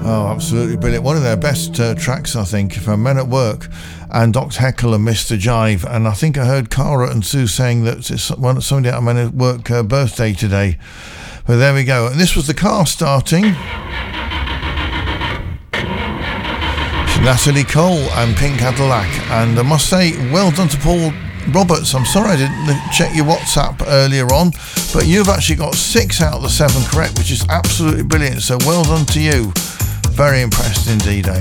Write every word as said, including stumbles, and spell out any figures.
Oh, absolutely brilliant. One of their best uh, tracks, I think, from Men at Work and Doctor Heckle and Mister Jive. And I think I heard Cara and Sue saying that it's somebody at Men at Work uh, birthday today. But there we go. And this was the car starting. Natalie Cole and Pink Cadillac. And I must say, well done to Paul Roberts. I'm sorry I didn't check your WhatsApp earlier on, but you've actually got six out of the seven correct, which is absolutely brilliant. So well done to you. Very impressed indeed, I